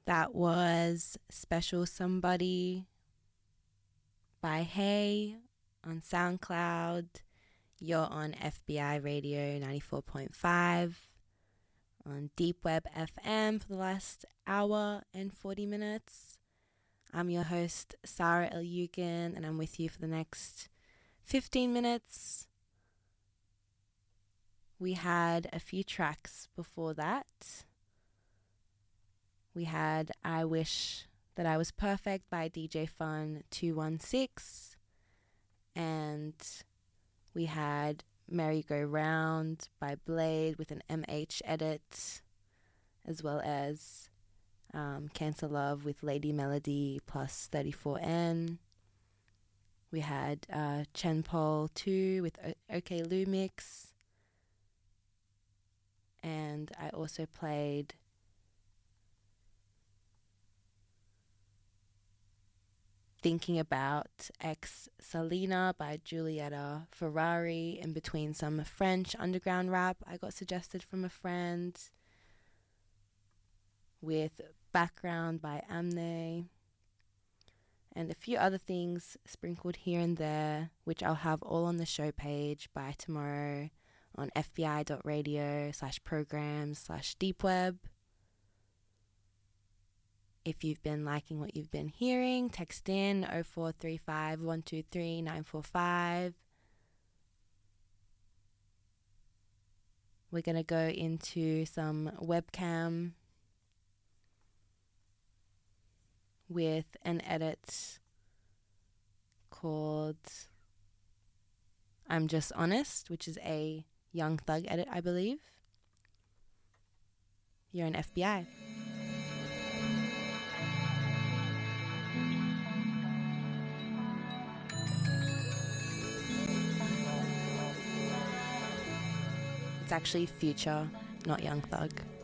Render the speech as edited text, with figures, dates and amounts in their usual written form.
That was Special Somebody by Hey on SoundCloud. You're on FBI Radio 94.5 on Deep Web FM for the last hour and 40 minutes. I'm your host, Sarah El-Yukin, and I'm with you for the next 15 minutes. We had a few tracks before that. We had I Wish That I Was Perfect by DJ Fun 216, and we had Merry Go Round by Blade with an MH edit, as well as Cancer Love with Lady Melody plus 34N. We had Chen Pol 2 with OK Lumix, and I also played Thinking About Ex Selena by Giulietta Ferrari, in between some French underground rap I got suggested from a friend, with Background by Amne, and a few other things sprinkled here and there, which I'll have all on the show page by tomorrow on fbi.radio/programs/deepweb. If you've been liking what you've been hearing, text in 0435 123 945. We're going to go into some webcam with an edit called I'm Just Honest, which is a Young Thug edit, I believe. You're an FBI. It's actually Future, not Young Thug.